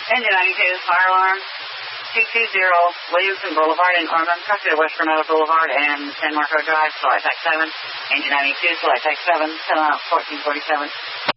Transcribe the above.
Engine 92, fire alarm. 220 Williamson Boulevard in Ormond, proximity to West Granada Boulevard and San Marco Drive, flight type 7. Engine 92, flight type 7, 1447.